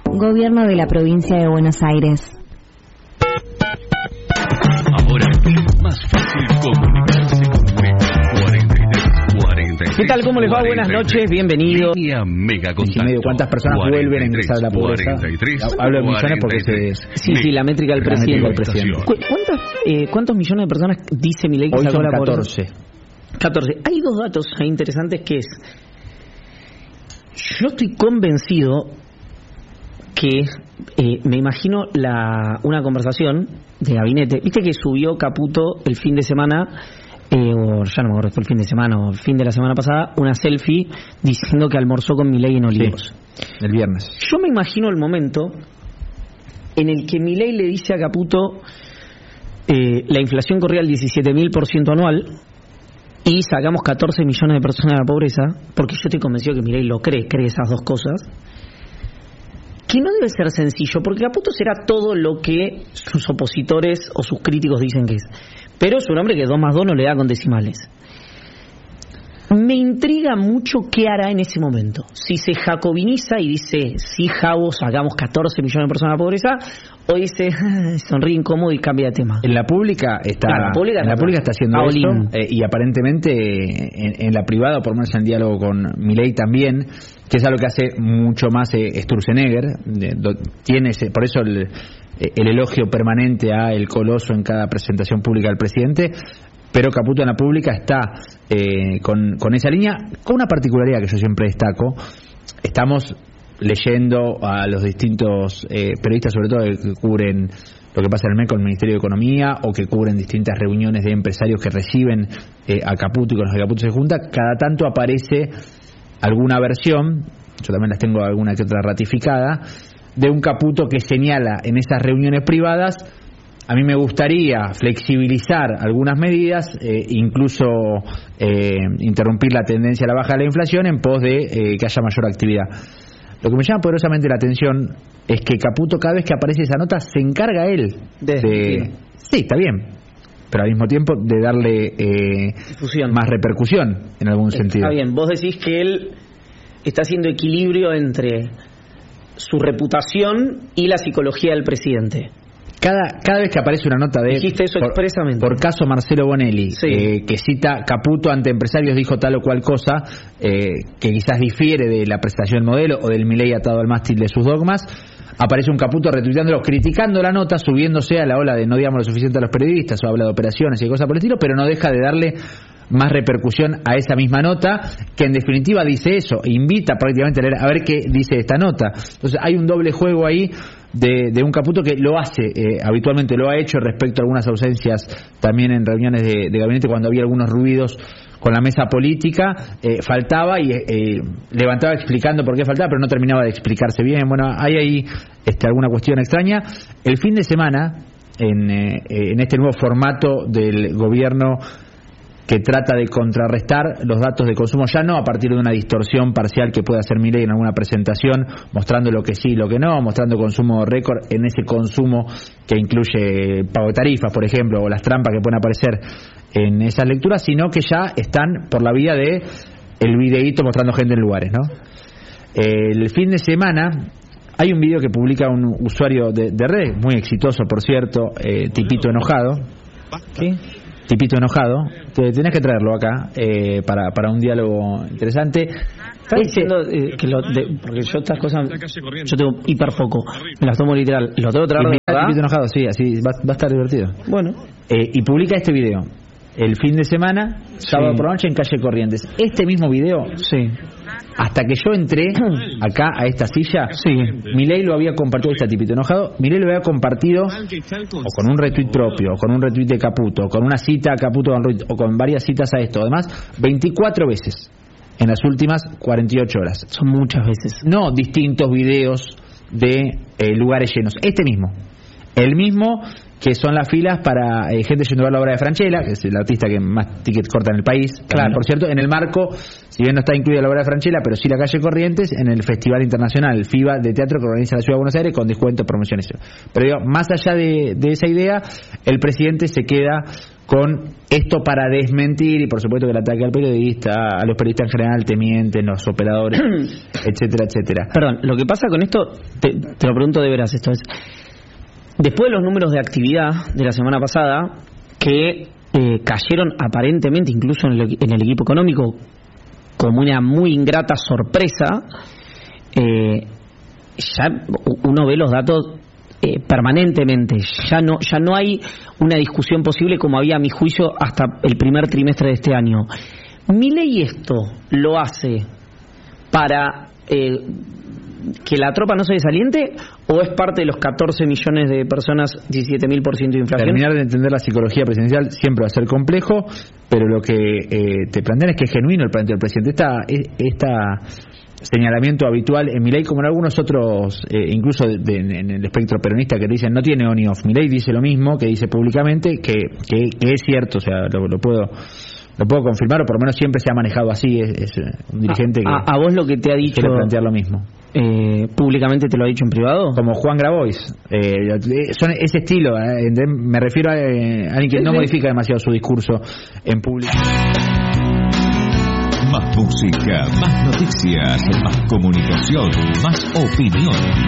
Gobierno de la Provincia de Buenos Aires. Ahora es más fácil comunicarse con Mega 43. ¿Qué tal? ¿Cómo les va? Buenas noches, bienvenidos. Mega Contacto. ¿Cuántas personas vuelven a ingresar a la pobreza? 43, Hablo de millones porque Sí, la métrica del presidente. ¿Cuántos millones de personas dice Milei que hoy sacó son la pobreza? 14. Hay dos datos ahí interesantes que es... Yo estoy convencido que me imagino una conversación de gabinete. Viste que subió Caputo el fin de semana, o ya no me acuerdo, fue el fin de semana o el fin de la semana pasada, una selfie diciendo que almorzó con Milei en Olivos. Sí, el viernes. Yo me imagino el momento en el que Milei le dice a Caputo la inflación corría al 17.000% anual y sacamos 14 millones de personas de la pobreza, porque yo estoy convencido que Milei lo cree esas dos cosas, que no debe ser sencillo, porque Caputo será todo lo que sus opositores o sus críticos dicen que es, pero es un hombre que 2 más 2 no le da con decimales. Me intriga mucho qué hará en ese momento. Si se jacobiniza y dice, sí, Javo, sacamos 14 millones de personas de la pobreza, o dice, sonríe incómodo y cambia de tema. En la pública está, está haciendo eso, y aparentemente en la privada, por lo menos en diálogo con Milei también, que es algo que hace mucho más Sturzenegger, tiene por eso el elogio permanente a el coloso en cada presentación pública del presidente. Pero Caputo en la pública está con esa línea, con una particularidad que yo siempre destaco. Estamos leyendo a los distintos periodistas, sobre todo que cubren lo que pasa en el MEC con el Ministerio de Economía, o que cubren distintas reuniones de empresarios que reciben a Caputo y con los que Caputo se junta. Cada tanto aparece alguna versión, yo también las tengo alguna que otra ratificada, de un Caputo que señala en esas reuniones privadas: a mí me gustaría flexibilizar algunas medidas, incluso interrumpir la tendencia a la baja de la inflación en pos de que haya mayor actividad. Lo que me llama poderosamente la atención es que Caputo, cada vez que aparece esa nota, se encarga él de... Sí, está bien, pero al mismo tiempo de darle más repercusión en algún sentido. Está bien, vos decís que él está haciendo equilibrio entre su reputación y la psicología del presidente. Cada vez que aparece una nota de... Dijiste eso expresamente. Por caso Marcelo Bonelli, sí, que cita Caputo ante empresarios dijo tal o cual cosa, que quizás difiere de la presentación del modelo o del Milei atado al mástil de sus dogmas, aparece un Caputo retuiteándolo, criticando la nota, subiéndose a la ola de no digamos lo suficiente a los periodistas, o habla de operaciones y cosas por el estilo, pero no deja de darle más repercusión a esa misma nota, que en definitiva dice eso, invita prácticamente a leer a ver qué dice esta nota. Entonces hay un doble juego ahí de un Caputo que lo hace, habitualmente lo ha hecho respecto a algunas ausencias también en reuniones de gabinete, cuando había algunos ruidos con la mesa política, faltaba y levantaba explicando por qué faltaba, pero no terminaba de explicarse bien. Bueno, hay ahí alguna cuestión extraña. El fin de semana, en este nuevo formato del gobierno que trata de contrarrestar los datos de consumo, ya no a partir de una distorsión parcial que pueda hacer Milei en alguna presentación, mostrando lo que sí y lo que no, mostrando consumo récord en ese consumo que incluye pago de tarifas, por ejemplo, o las trampas que pueden aparecer en esas lecturas, sino que ya están por la vía de el videíto mostrando gente en lugares, ¿no? El fin de semana hay un video que publica un usuario de redes, muy exitoso, por cierto, Tipito Enojado. ¿Qué? Tipito Enojado, tenés que traerlo acá para un diálogo interesante. ¿Estás diciendo porque yo estas cosas, yo tengo hiperfoco, me las tomo literal, lo tengo que traer de verdad? Tipito Enojado, sí, así va a estar divertido. Bueno. Y publica este video el fin de semana, sábado por la noche en Calle Corrientes. Este mismo video, hasta que yo entré acá a esta silla, Milei lo había compartido, está Tipito Enojado, Milei lo había compartido o con un retweet propio, o con un retweet de Caputo, o con una cita a Caputo o con varias citas a esto, además 24 veces en las últimas 48 horas. Son muchas veces. No distintos videos de lugares llenos, el mismo que son las filas para gente yendo a ver la obra de Francella, que es el artista que más tickets corta en el país. Claro. Por cierto, en el marco, si bien no está incluida la obra de Francella, pero sí la Calle Corrientes, en el Festival Internacional FIBA de Teatro que organiza la Ciudad de Buenos Aires con descuentos, promociones. Pero digo, más allá de esa idea, el presidente se queda con esto para desmentir, y por supuesto que el ataque al periodista, a los periodistas en general te mienten, los operadores, etcétera, etcétera. Perdón, lo que pasa con esto, te lo pregunto de veras, esto es, después de los números de actividad de la semana pasada, que cayeron aparentemente incluso en el equipo económico como una muy ingrata sorpresa, ya uno ve los datos permanentemente, ya no hay una discusión posible como había a mi juicio hasta el primer trimestre de este año. ¿Milei esto lo hace para que la tropa no se desaliente o es parte de los 14 millones de personas, 17.000% de inflación? Terminar de entender la psicología presidencial siempre va a ser complejo, pero lo que te plantean es que es genuino el planteo del presidente. Esta señalamiento habitual en Milei, como en algunos otros, incluso en el espectro peronista, que dicen no tiene on y off. Milei dice lo mismo, que dice públicamente, que es cierto, o sea, lo puedo confirmar, o por lo menos siempre se ha manejado así. Es un dirigente que a vos lo que te ha dicho quiere plantear lo mismo. ¿Públicamente te lo ha dicho en privado? Como Juan Grabois. Son ese estilo, me refiero a alguien que no modifica demasiado su discurso en público. Más música, más noticias, más comunicación, más opinión.